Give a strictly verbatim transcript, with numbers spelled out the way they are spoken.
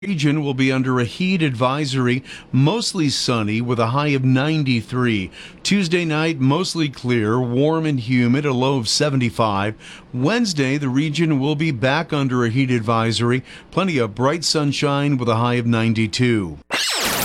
Region will be under a heat advisory, mostly sunny with a high of ninety-three. Tuesday night, mostly clear, warm and humid, a low of seventy-five. Wednesday, the region will be back under a heat advisory, plenty of bright sunshine with a high of ninety-two.